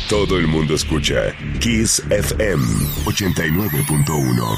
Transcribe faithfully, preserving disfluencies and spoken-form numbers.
Todo el mundo escucha Kiss F M ochenta y nueve punto uno.